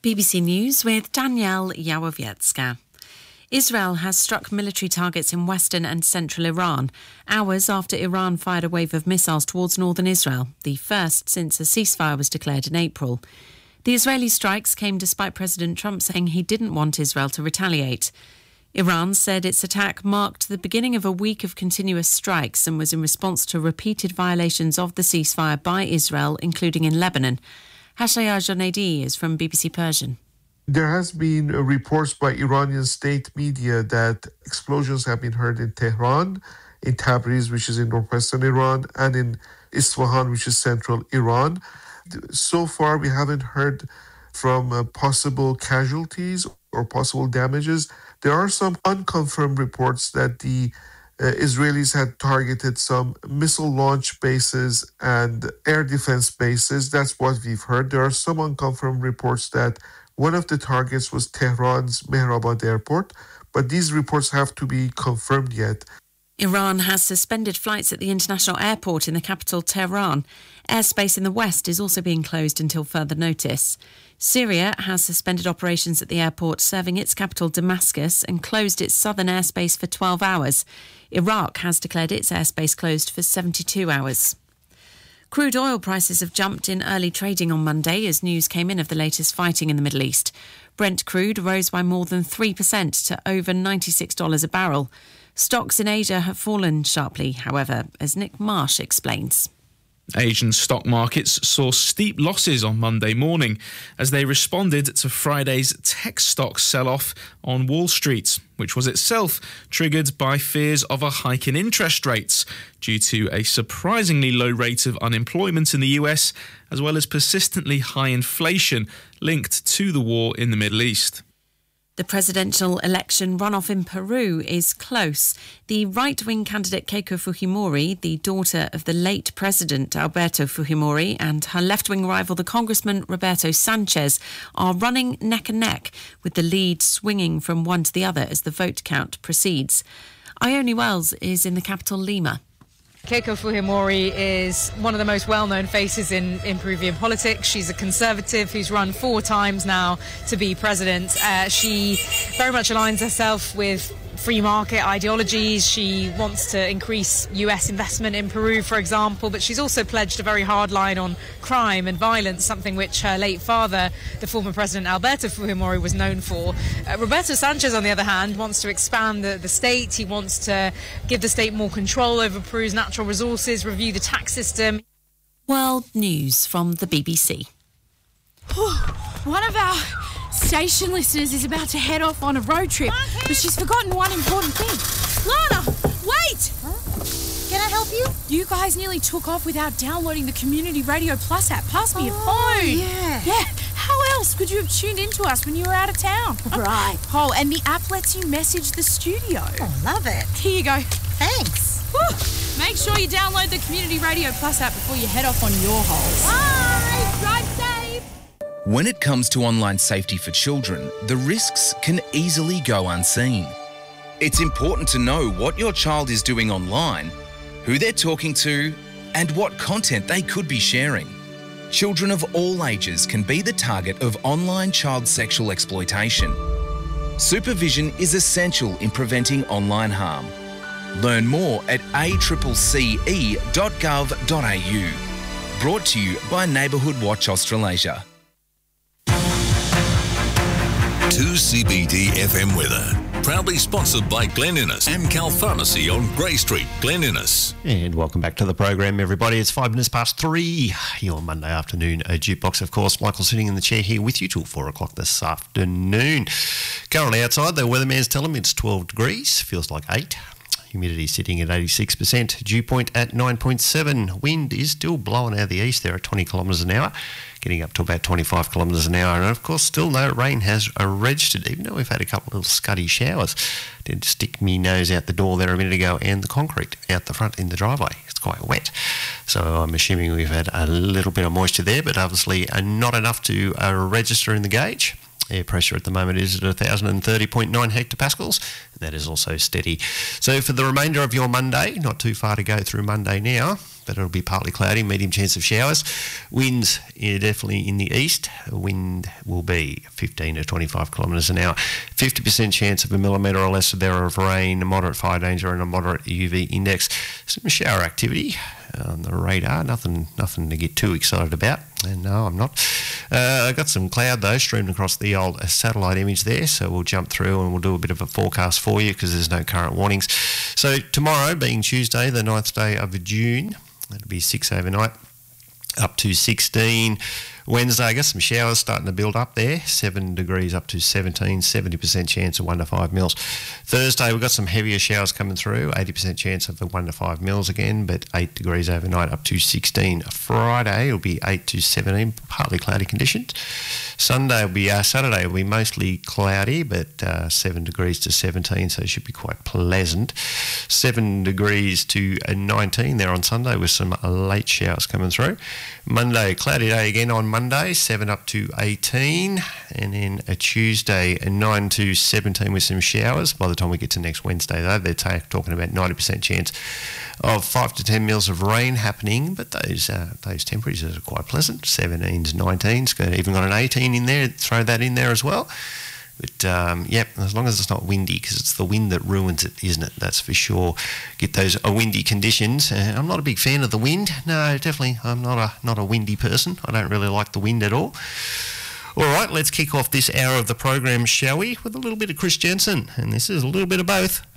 BBC News with Danielle Yawowiecka. Israel has struck military targets in western and central Iran, hours after Iran fired a wave of missiles towards northern Israel, the first since a ceasefire was declared in April. The Israeli strikes came despite President Trump saying he didn't want Israel to retaliate. Iran said its attack marked the beginning of a week of continuous strikes and was in response to repeated violations of the ceasefire by Israel, including in Lebanon. Hashaya Jonedi is from BBC Persian. There has been reports by Iranian state media that explosions have been heard in Tehran, in Tabriz, which is in northwestern Iran, and in Isfahan, which is central Iran. So far, we haven't heard from possible casualties or possible damages. There are some unconfirmed reports that the Israelis had targeted some missile launch bases and air defense bases. That's what we've heard. There are some unconfirmed reports that one of the targets was Tehran's Mehrabad airport, but these reports have to be confirmed yet. Iran has suspended flights at the international airport in the capital, Tehran. Airspace in the west is also being closed until further notice. Syria has suspended operations at the airport serving its capital, Damascus, and closed its southern airspace for 12 hours. Iraq has declared its airspace closed for 72 hours. Crude oil prices have jumped in early trading on Monday as news came in of the latest fighting in the Middle East. Brent crude rose by more than 3% to over $96 a barrel. Stocks in Asia have fallen sharply, however, as Nick Marsh explains. Asian stock markets saw steep losses on Monday morning as they responded to Friday's tech stock sell-off on Wall Street, which was itself triggered by fears of a hike in interest rates due to a surprisingly low rate of unemployment in the US, as well as persistently high inflation linked to the war in the Middle East. The presidential election runoff in Peru is close. The right-wing candidate Keiko Fujimori, the daughter of the late President Alberto Fujimori, and her left-wing rival, the Congressman Roberto Sanchez, are running neck and neck, with the lead swinging from one to the other as the vote count proceeds. Ione Wells is in the capital, Lima. Keiko Fujimori is one of the most well-known faces in Peruvian politics. She's a conservative who's run 4 times now to be president. She very much aligns herself with free market ideologies. She wants to increase US investment in Peru, for example, but she's also pledged a very hard line on crime and violence, something which her late father, the former President Alberto Fujimori, was known for. Roberto Sanchez, on the other hand, wants to expand the state. He wants to give the state more control over Peru's natural resources, review the tax system. World News from the BBC. One of our station listeners is about to head off on a road trip, but she's forgotten one important thing. Lana, wait! Huh? Can I help you? You guys nearly took off without downloading the Community Radio Plus app. Pass me your phone. Yeah. How else could you have tuned into us when you were out of town? Right. Oh, and the app lets you message the studio. Oh, love it. Here you go. Thanks. Whew. Make sure you download the Community Radio Plus app before you head off on your holes. Bye! Drive safe! When it comes to online safety for children, the risks can easily go unseen. It's important to know what your child is doing online, who they're talking to, and what content they could be sharing. Children of all ages can be the target of online child sexual exploitation. Supervision is essential in preventing online harm. Learn more at accce.gov.au. Brought to you by Neighbourhood Watch Australasia. 2CBD FM weather. Proudly sponsored by Glen Innes, Amcal Pharmacy on Grey Street, Glen Innes. And welcome back to the program, everybody. It's 3:05, your Monday afternoon jukebox, of course. Michael sitting in the chair here with you till 4 o'clock this afternoon. Currently outside, the weatherman's telling me it's 12 degrees, feels like 8. Humidity sitting at 86%, dew point at 9.7. Wind is still blowing out of the east there at 20 kilometres an hour, getting up to about 25 kilometres an hour. And of course, still no rain has registered, even though we've had a couple of little scuddy showers. Did stick me nose out the door there a minute ago, and the concrete out the front in the driveway. It's quite wet. So I'm assuming we've had a little bit of moisture there, but obviously not enough to register in the gauge. Air pressure at the moment is at 1,030.9 hectopascals. That is also steady. So for the remainder of your Monday, not too far to go through Monday now, but it'll be partly cloudy, medium chance of showers. Winds definitely in the east. Wind will be 15 to 25 kilometres an hour. 50% chance of a millimetre or less there of rain, moderate fire danger and a moderate UV index. Some shower activity on the radar, nothing to get too excited about. And no, I'm not. I got some cloud though streamed across the old satellite image there, so we'll jump through and we'll do a bit of a forecast for you because there's no current warnings. So tomorrow, being Tuesday, the 9th day of June, it'll be 6 overnight, up to 16. Wednesday, I got some showers starting to build up there, 7 degrees up to 17, 70% chance of 1 to 5 mils. Thursday, we've got some heavier showers coming through, 80% chance of the 1 to 5 mils again, but 8 degrees overnight up to 16. Friday will be 8 to 17, partly cloudy conditions. Saturday will be mostly cloudy, but 7 degrees to 17, so it should be quite pleasant. 7 degrees to 19 there on Sunday with some late showers coming through. Monday, cloudy day again on Monday, 7 up to 18, and then a Tuesday, 9 to 17 with some showers. By the time we get to next Wednesday, though, they're talking about 90% chance of 5 to 10 mils of rain happening, but those temperatures are quite pleasant, 17s, 19s, even got an 18 in there, throw that in there as well. But, as long as it's not windy, because it's the wind that ruins it, isn't it? That's for sure. Get those windy conditions. I'm not a big fan of the wind. No, definitely, I'm not a windy person. I don't really like the wind at all. All right, let's kick off this hour of the program, shall we, with a little bit of Chris Jensen. And this is a little bit of both.